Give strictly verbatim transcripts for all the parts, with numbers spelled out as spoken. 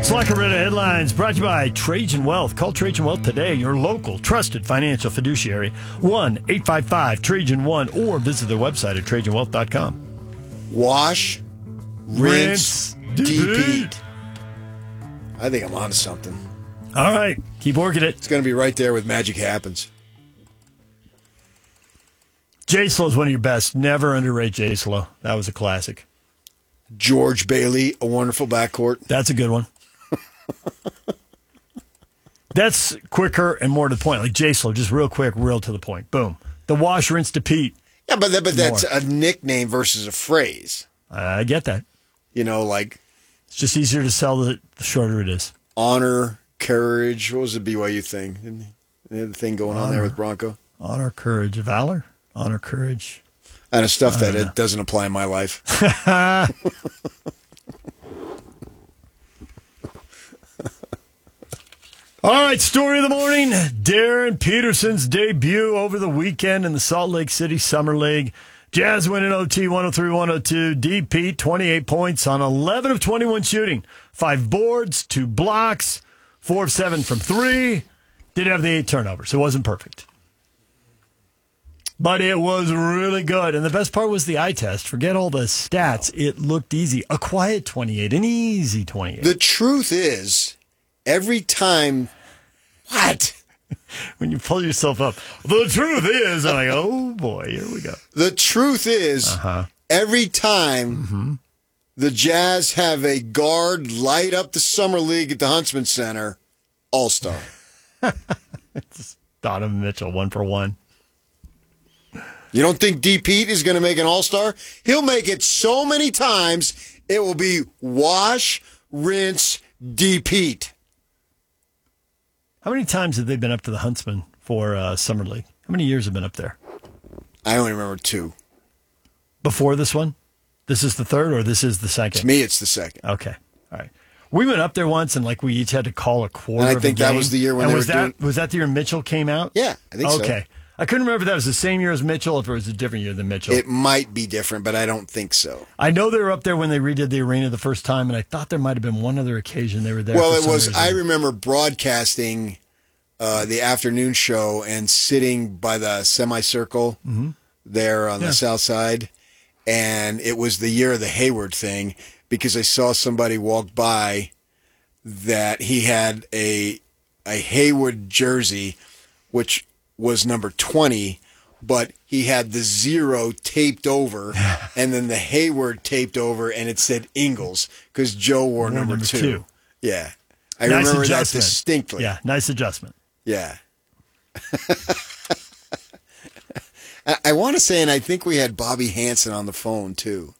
Slockeretta headlines brought to you by Trajan Wealth. Call Trajan Wealth today, your local trusted financial fiduciary. one eight five five Trajan one or visit their website at trajan wealth dot com. Wash, rinse, Rinse, depeat. I think I'm onto something. All right, keep working it. It's going to be right there with Magic Happens. J-Slow is one of your best. Never underrate J-Slow. That was a classic. George Bailey, a wonderful backcourt. That's a good one. That's quicker and more to the point. Like J-Slow, just real quick, real to the point. Boom. The wash, rinse, depeat. Yeah, but, that, but that's More. a nickname versus a phrase. I get that. You know, like It's just easier to sell the, the shorter it is. honor, courage. What was the B Y U thing? Didn't they have the thing going on there with Bronco? Honor, courage, valor. Honor, courage. And it's stuff that it doesn't apply in my life. All right, story of the morning. Darren Peterson's debut over the weekend in the Salt Lake City Summer League. Jazz win in O T one oh three one oh two. D P, twenty-eight points on eleven of twenty-one shooting. Five boards, two blocks, four of seven from three. Did have the eight turnovers. It wasn't perfect. But it was really good. And the best part was the eye test. Forget all the stats. It looked easy. A quiet twenty-eight, an easy twenty-eight. The truth is, every time, what? When you pull yourself up, the truth is, I'm like, oh boy, here we go. The truth is, Uh-huh. every time Mm-hmm. the Jazz have a guard light up the Summer League at the Huntsman Center, all-star. Donovan Mitchell, one for one. You don't think D. Pete is going to make an all-star? He'll make it so many times, it will be wash, rinse, D. Pete. How many times have they been up to the Huntsman for uh, Summer League? How many years have been up there? I only remember two. Before this one? This is the third or this is the second? To me, it's the second. Okay. All right. We went up there once and like we each had to call a quarter And I of a think that game. was the year when and they was were that, doing- Was that the year Mitchell came out? Yeah, I think so. Okay. I couldn't remember if that was the same year as Mitchell or if it was a different year than Mitchell. It might be different, but I don't think so. I know they were up there when they redid the arena the first time, and I thought there might have been one other occasion they were there. Well, for it some was, reason. I remember broadcasting uh, the afternoon show and sitting by the semicircle there on Yeah. the south side. And it was the year of the Hayward thing because I saw somebody walk by that he had a a Hayward jersey, which was number twenty, but he had the zero taped over and then the Hayward taped over and it said Ingles because Joe wore number, number two. two. Yeah. I Nice remember that adjustment. distinctly. Yeah, nice adjustment. Yeah. I, I want to say, and I think we had Bobby Hansen on the phone too.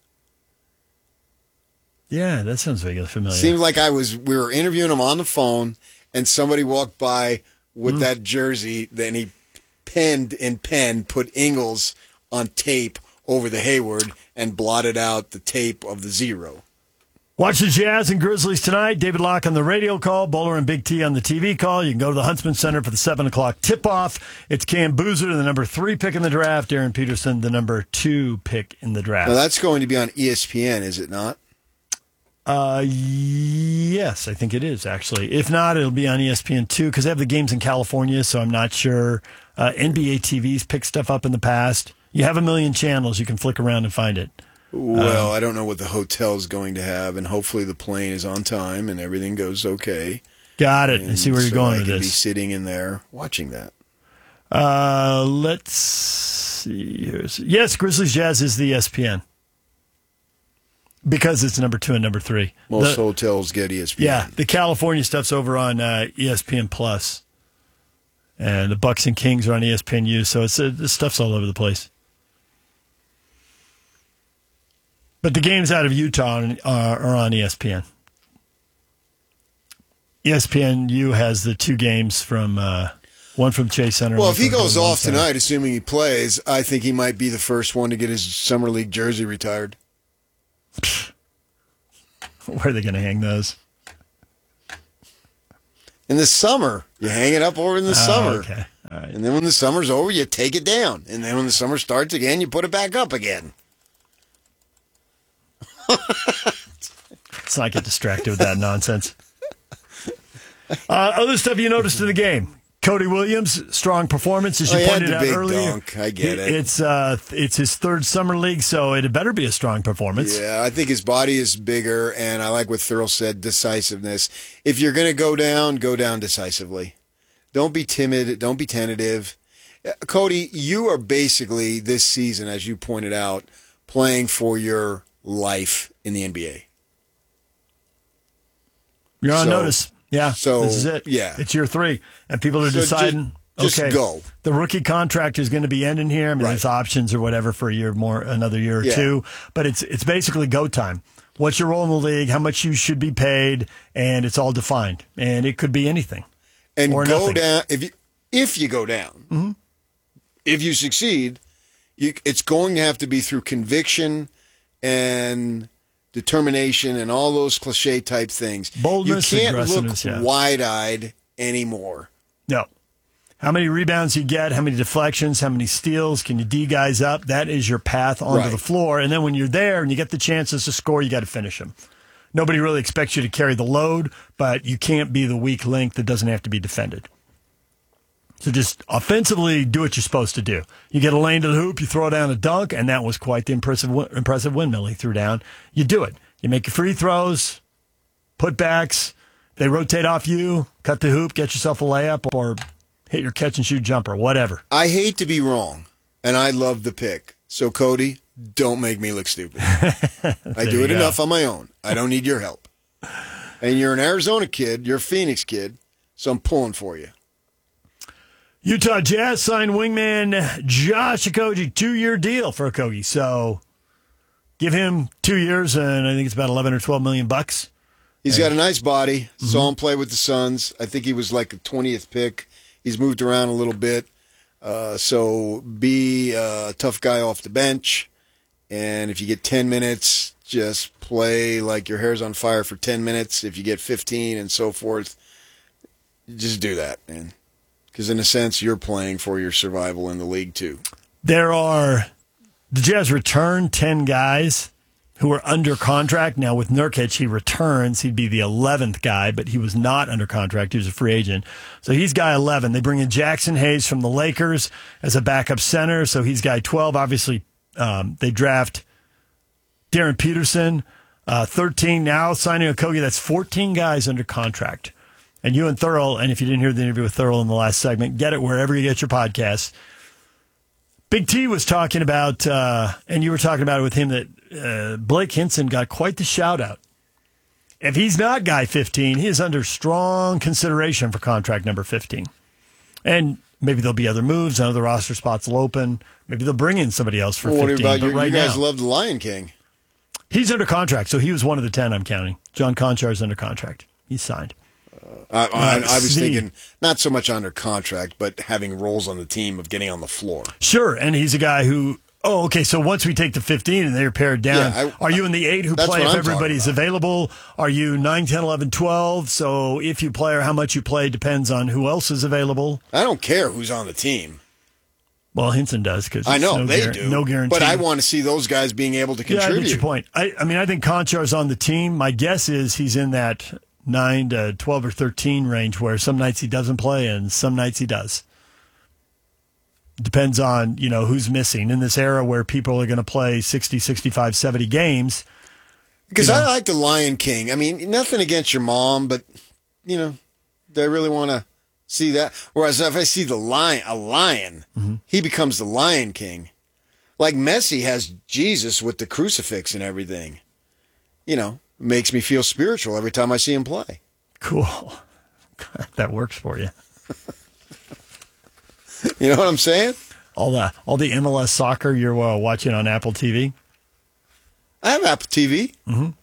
Yeah, that sounds vaguely familiar. Seemed like I was. We were interviewing him on the phone, and somebody walked by with that jersey. Then he penned in pen, put Ingles on tape over the Hayward, and blotted out the tape of the zero. Watch the Jazz and Grizzlies tonight. David Locke on the radio call, Bowler and Big T on the T V call. You can go to the Huntsman Center for the seven o'clock tip-off. It's Cam Boozer, the number three pick in the draft. Darren Peterson, the number two pick in the draft. Now that's going to be on E S P N, is it not? Uh, yes, I think it is, actually. If not, it'll be on E S P N two because they have the games in California, so I'm not sure. Uh, N B A T V's picked stuff up in the past. You have a million channels. You can flick around and find it. Well, I don't know what the hotel's going to have, and hopefully the plane is on time and everything goes okay. Got it. I And see where you're so going I with can be this. sitting in there watching that. Uh, let's see. Here's, yes, Grizzlies Jazz is the E S P N because it's number two and number three. Most The- hotels get E S P N. Yeah, the California stuff's over on uh, E S P N Plus, and the Bucks and Kings are on E S P N U. So it's uh, this stuff's all over the place. But the games out of Utah are, are on E S P N. E S P N U has the two games from uh, one from Chase Center. Well, one if he from goes Golden off Center. tonight, assuming he plays, I think he might be the first one to get his Summer League jersey retired. Where are they going to hang those? In the summer. You hang it up over in the Oh, summer. okay. All right. And then when the summer's over, you take it down. And then when the summer starts again, you put it back up again. Let's not get distracted with that nonsense. Uh, other stuff you noticed in the game. Cody Williams, strong performance, as you Oh, he had pointed the out big earlier. dunk. I get it. It's uh, it's his third summer league, so it better be a strong performance. Yeah, I think his body is bigger, and I like what Thurl said, decisiveness. If you're going to go down, go down decisively. Don't be timid. Don't be tentative. Uh, Cody, you are basically, this season, as you pointed out, playing for your life in the N B A. You're on So- notice. Yeah, so, this is it. yeah. It's year three, and people are So ju- deciding, just okay, go. the rookie contract is going to be ending here. I mean, Right. there's options or whatever for a year more, another year or Yeah. two, but it's it's basically go time. What's your role in the league, how much you should be paid, and it's all defined. And it could be anything. And Or go nothing. down. If you if you go down, Mm-hmm. if you succeed, you, it's going to have to be through conviction and determination and all those cliche type things. Boldness, you can't look aggressiveness, yeah. wide eyed anymore. No. How many rebounds you get, how many deflections, how many steals, can you D guys up? That is your path onto Right. the floor. And then when you're there and you get the chances to score, you got to finish them. Nobody really expects you to carry the load, but you can't be the weak link that doesn't have to be defended. So just offensively, do what you're supposed to do. You get a lane to the hoop, you throw down a dunk, and that was quite the impressive impressive windmill he threw down. You do it. You make your free throws, putbacks. They rotate off you, cut the hoop, get yourself a layup, or hit your catch and shoot jumper, whatever. I hate to be wrong, and I love the pick. So, Cody, don't make me look stupid. I do you it go. enough on my own. I don't need your help. And you're an Arizona kid. You're a Phoenix kid. So I'm pulling for you. Utah Jazz signed wingman Josh Okogie, two-year deal for Okogie. So give him two years, and I think it's about eleven or twelve million bucks. He's got a nice body. Mm-hmm. Saw him play with the Suns. I think he was like the twentieth pick. He's moved around a little bit. Uh, so be a tough guy off the bench. And if you get ten minutes, just play like your hair's on fire for ten minutes. If you get fifteen and so forth, just do that, man. Because in a sense, you're playing for your survival in the league too. There are, the Jazz returned ten guys who were under contract. Now with Nurkic, he returns. He'd be the eleventh guy, but he was not under contract. He was a free agent. So he's guy eleven. They bring in Jackson Hayes from the Lakers as a backup center. So he's guy twelve. Obviously, um, they draft Darren Peterson, uh, thirteen now, signing Okogie. That's fourteen guys under contract. And you and Thurl, and if you didn't hear the interview with Thurl in the last segment, get it wherever you get your podcasts. Big T was talking about, uh, and you were talking about it with him, that uh, Blake Hinson got quite the shout out. If he's not guy fifteen, he is under strong consideration for contract number fifteen. And maybe there'll be other moves, and other roster spots will open. Maybe they'll bring in somebody else for Well, what fifteen. about But you? right You guys now, love the Lion King. he's under contract, so he was one of the ten I'm counting. John Conchar is under contract. He's signed. I, I, I was see. thinking not so much under contract, but having roles on the team of getting on the floor. Sure, and he's a guy who. Oh, okay. So once we take the fifteen and they're pared down, Yeah, I- are you in the eight who That's play what if I'm talking everybody's about. available? Are you nine, ten, eleven, twelve? So if you play or how much you play depends on who else is available. I don't care who's on the team. Well, Hinson does because I know no they guar- do. No guarantee. But I want to see those guys being able to Yeah, I contribute. get your point. I, I mean, I think Conchar's on the team. My guess is he's in that nine to twelve or thirteen range, where some nights he doesn't play and some nights he does. Depends on, you know, who's missing in this era where people are going to play sixty, sixty-five, seventy games. Because you I know. like the Lion King. I mean, nothing against your mom, but you know, do I really want to see that? Whereas if I see the lion, a lion, Mm-hmm. he becomes the Lion King. Like Messi has Jesus with the crucifix and everything. You know, makes me feel spiritual every time I see him play. Cool. That works for you. You know what I'm saying? All the all the M L S soccer you're uh, watching on Apple T V. I have Apple T V.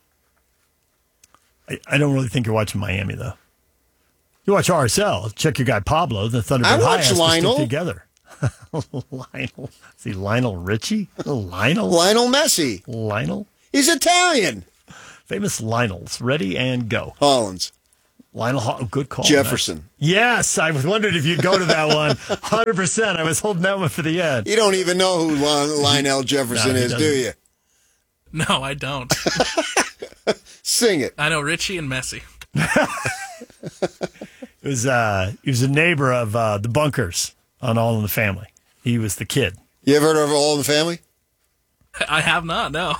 I, I don't really think you're watching Miami though. You watch R S L. Check your guy Pablo. The Thunderbird I High watch has to stick Lionel. together. Lionel. See Lionel Richie. Lionel. Lionel Messi. Lionel. He's Italian. Famous Lionels. Ready and go. Hollins. Lionel. Ho- good call. Jefferson. Yes, I was wondering if you'd go to that one. one hundred percent. I was holding that one for the end. You don't even know who Lon- Lionel Jefferson No, he is, do doesn't. you? No, I don't. Sing it. I know Richie and Messi. It was uh, he was a neighbor of uh, the Bunkers on All in the Family. He was the kid. You ever heard of All in the Family? I have not, no.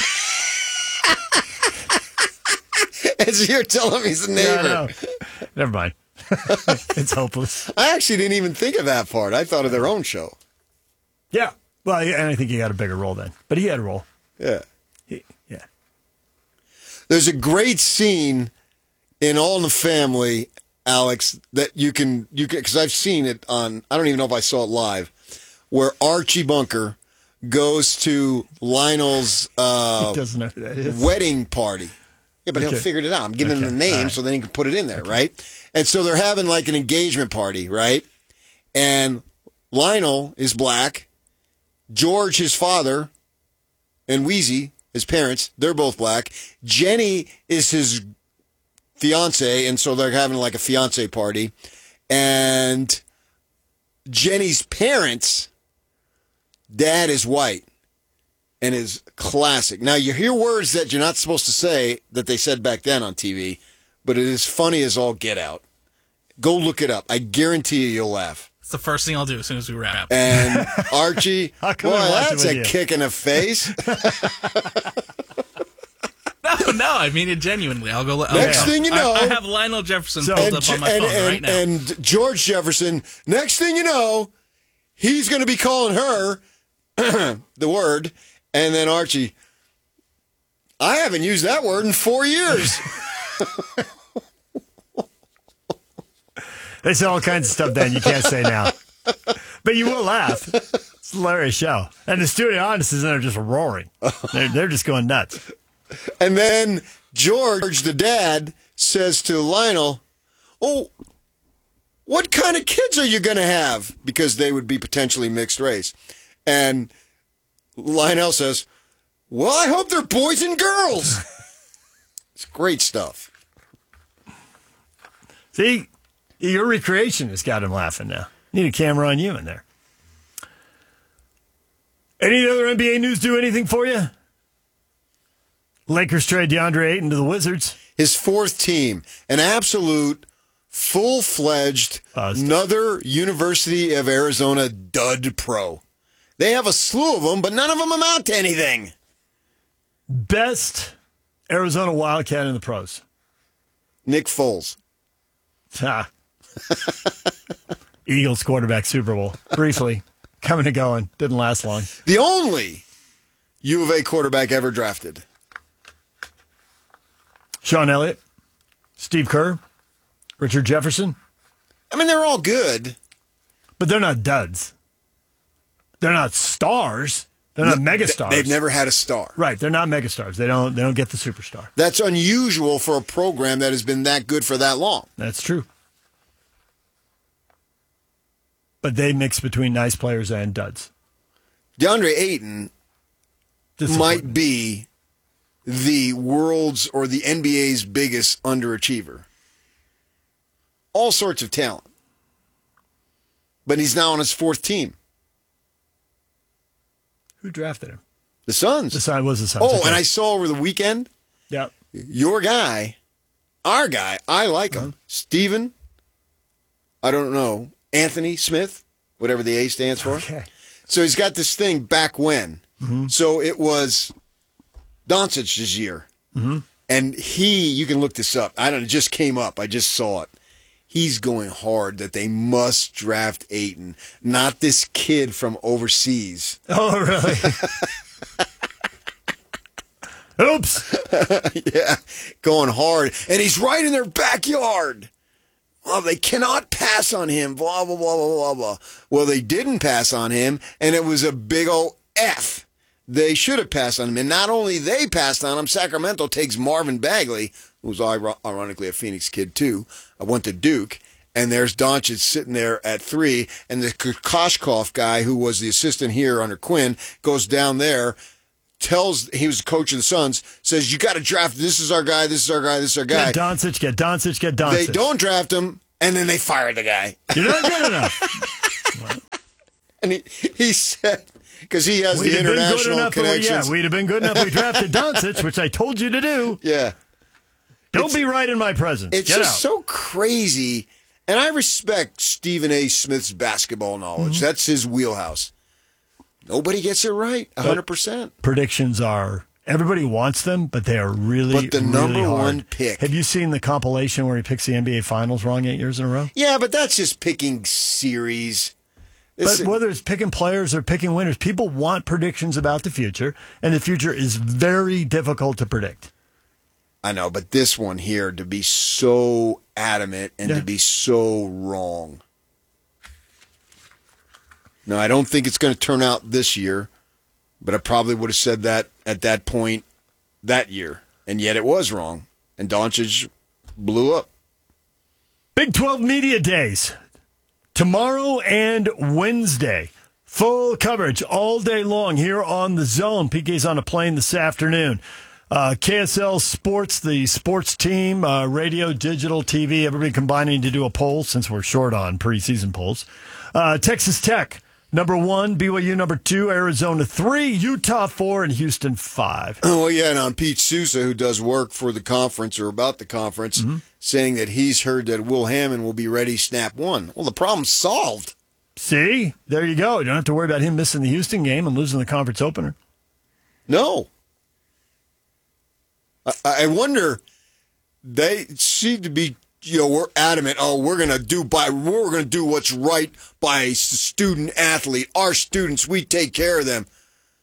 As you're telling me he's a neighbor. Yeah, I know. Never mind. It's hopeless. I actually didn't even think of that part. I thought of their own show. Yeah. Well, and I think he got a bigger role then. But he had a role. Yeah. He, yeah. There's a great scene in All in the Family, Alex, that you can, you can, because I've seen it on, I don't even know if I saw it live, where Archie Bunker goes to Lionel's uh, He doesn't know who that is. wedding party. Yeah, but Okay. he'll figure it out. I'm giving Okay. him the name All right. so then he can put it in there, right? And so they're having like an engagement party, right? And Lionel is black. George, his father, and Wheezy, his parents, they're both black. Jenny is his fiance, and so they're having like a fiance party. And Jenny's parents, dad is white and is classic. Now, you hear words that you're not supposed to say that they said back then on T V, but it is funny as all get out. Go look it up. I guarantee you you'll laugh. It's the first thing I'll do as soon as we wrap. And Archie, How boy, come I watch it that's with a you? kick in the face. No, no, I mean it genuinely. I'll go. I'll, Next I'll- thing you I- know- I, have Lionel Jefferson So- pulled and, up on my and, phone and, right now. and George Jefferson, next thing you know, he's going to be calling her the word. And then Archie, I haven't used that word in four years. They say all kinds of stuff then you can't say now. But you will laugh. It's a hilarious show. And the studio audiences are just roaring. They're, they're just going nuts. And then George, the dad, says to Lionel, oh, what kind of kids are you going to have? Because they would be potentially mixed race. And Lionel says, well, I hope they're boys and girls. It's great stuff. See, your recreation has got him laughing now. Need a camera on you in there. Any other N B A news do anything for you? Lakers trade DeAndre Ayton to the Wizards. His fourth team, an absolute full-fledged, Buzzed. another University of Arizona dud pro. They have a slew of them, but none of them amount to anything. Best Arizona Wildcat in the pros. Nick Foles. Ah. Eagles quarterback Super Bowl. Briefly. Coming and going. Didn't last long. The only U of A quarterback ever drafted. Sean Elliott. Steve Kerr. Richard Jefferson. I mean, they're all good. But they're not duds. They're not stars. They're not megastars. They've never had a star. Right, they're not megastars. They don't they don't get the superstar. That's unusual for a program that has been that good for that long. That's true. But they mix between nice players and duds. DeAndre Ayton might be the world's or the N B A's biggest underachiever. All sorts of talent. But he's now on his fourth team. Who drafted him? The Suns. The Sun was the Suns. Oh, Okay. and I saw over the weekend, Yep. your guy, our guy, I like him, Steven, I don't know, Anthony Smith, whatever the A stands for. Okay. So he's got this thing back when. So it was Doncic's year. Mm-hmm. And he, you can look this up. I don't know, it just came up. I just saw it. He's going hard that they must draft Ayton, not this kid from overseas. Oh, really? Oops. Yeah, going hard. And he's right in their backyard. Well, they cannot pass on him, blah, blah, blah, blah, blah, blah. Well, they didn't pass on him, and it was a big old F. They should have passed on him. And not only they passed on him, Sacramento takes Marvin Bagley, who's ironically a Phoenix kid too. I went to Duke, and there's Doncic sitting there at three, and the Koshkov guy, who was the assistant here under Quinn, goes down there, tells, he was the coach of the Suns, says, you got to draft, this is our guy, this is our guy, this is our guy. Get Doncic, get Doncic, get Doncic. They don't draft him, and then they fire the guy. You're not good enough. And he, he said, because he has We'd the have been good international enough. Well, connections. yeah, we'd have been good enough. We drafted Doncic, which I told you to do. Yeah. Don't It's- be right in my presence. It's Get just out. so crazy. And I respect Stephen A. Smith's basketball knowledge. Mm-hmm. That's his wheelhouse. Nobody gets it right, one hundred percent. Predictions are, everybody wants them, but they are really, But the really number hard. one pick. Have you seen the compilation where he picks the N B A Finals wrong eight years in a row? Yeah, but that's just picking series. This- But whether it's picking players or picking winners, people want predictions about the future, and the future is very difficult to predict. I know, but this one here, to be so adamant and Yeah. to be so wrong. No, I don't think it's going to turn out this year, but I probably would have said that at that point that year. And yet it was wrong. And Doncic blew up. Big twelve Media Days, tomorrow and Wednesday. Full coverage all day long here on The Zone. P K's on a plane this afternoon. Uh, K S L Sports, the sports team, uh, radio, digital, T V, everybody combining to do a poll since we're short on preseason polls. Uh, Texas Tech, number one, B Y U number two, Arizona three, Utah four, and Houston five. Oh, yeah, and on Pete Sousa, who does work for the conference or about the conference, Mm-hmm. saying that he's heard that Will Hammond will be ready snap one. Well, the problem's solved. See, there you go. You don't have to worry about him missing the Houston game and losing the conference opener. No. I, I wonder, they seem to be, you know, we're adamant, oh, we're going to do by, we're going to do what's right by a student athlete. Our students, we take care of them.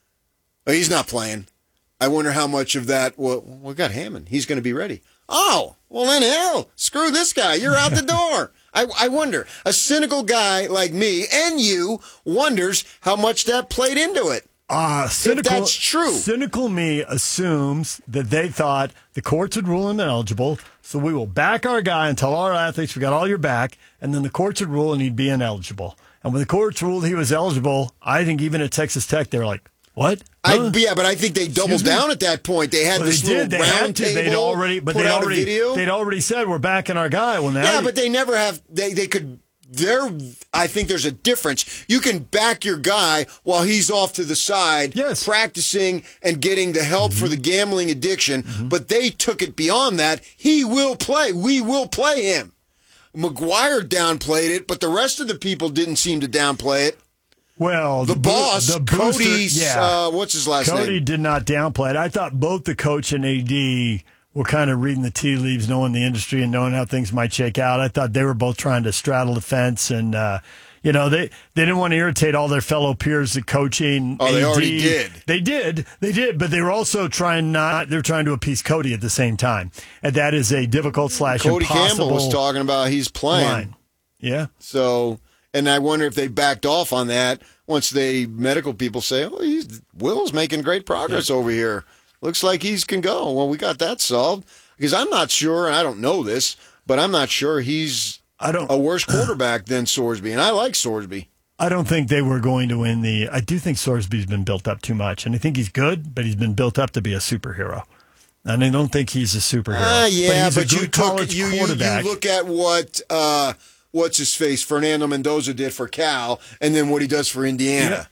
Oh, he's not playing. I wonder how much of that, well, we got Hammond. He's going to be ready. Oh, well, then hell, screw this guy. You're out the door. I, I wonder, a cynical guy like me and you wonders how much that played into it. Uh, cynical, that's true. Cynical me assumes that they thought the courts would rule him ineligible, so we will back our guy and tell our athletes we got all your back, and then the courts would rule and he'd be ineligible. And when the courts ruled he was eligible, I think even at Texas Tech, they were like, what? I, Huh? yeah, but I think they doubled Excuse me? down at that point. They had Well, this they little did. They round had to. table. They'd already, but put they'd out already, a video. they'd already said we're backing our guy. Well, now Yeah, you- but they never have. They they could. There, I think there's a difference. You can back your guy while he's off to the side, Yes. practicing and getting the help Mm-hmm. for the gambling addiction. But they took it beyond that. He will play. We will play him. McGuire downplayed it, but the rest of the people didn't seem to downplay it. well, The, boo- boss, the booster, Cody, yeah. uh, what's his last Cody name? did not downplay it. I thought both the coach and A D were kind of reading the tea leaves, knowing the industry and knowing how things might shake out. I thought they were both trying to straddle the fence, and uh, you know they, they didn't want to irritate all their fellow peers at coaching. Oh, they A D. already did. They did. They did, but they were also trying not. They're trying to appease Cody at the same time, and that is a difficult slash Cody impossible Campbell was talking about he's playing. line. Yeah. So, and I wonder if they backed off on that once they medical people say, "Oh, he's, Will's making great progress over here. Looks like he's can go." Well, we got that solved because I'm not sure, and I don't know this, but I'm not sure he's I don't. a worse quarterback than Sorsby, and I like Sorsby. I don't think they were going to win the. I do think Sorsby's been built up too much, and I think he's good, but he's been built up to be a superhero. And I don't think he's a superhero. Ah, yeah, but, but, he's a you good took college you, you quarterback. you look at what uh, what's his face Fernando Mendoza did for Cal, and then what he does for Indiana.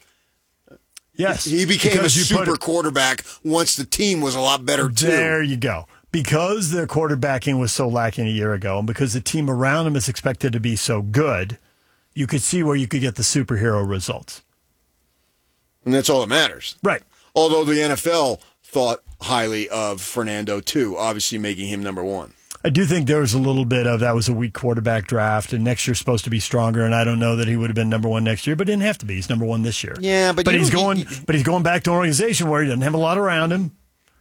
Yes, He became a because you put super it- quarterback once the team was a lot better too. There you go. Because their quarterbacking was so lacking a year ago, and because the team around him is expected to be so good, you could see where you could get the superhero results. And that's all that matters. Right. Although the N F L thought highly of Fernando too, obviously making him number one. I do think there was a little bit of that was a weak quarterback draft, and next year's supposed to be stronger. And I don't know that he would have been number one next year, but didn't have to be. He's number one this year. Yeah, but but you he's know, going. he- but he's going back to an organization where he doesn't have a lot around him,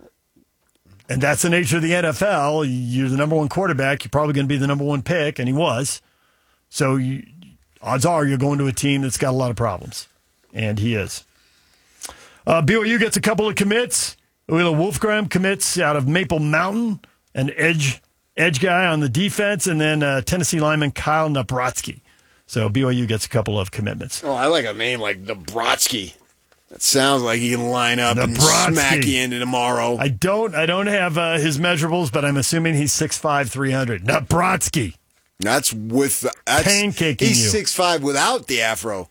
and that's the nature of the N F L. You're the number one quarterback. You're probably going to be the number one pick, and he was. So you, odds are you're going to a team that's got a lot of problems, and he is. Uh, B Y U gets a couple of commits. Wheeler Wolfgram commits out of Maple Mountain, an edge edge guy on the defense, and then uh, Tennessee lineman Kyle Nabratsky. So B Y U gets a couple of commitments. Oh, I like a name like Nabratsky. That sounds like he can line up and Nabratsky. smack you into tomorrow. I don't I don't have uh, his measurables, but I'm assuming he's six five, three hundred. Nabratsky. That's with the, that's Pancaking He's you. six five without the afro.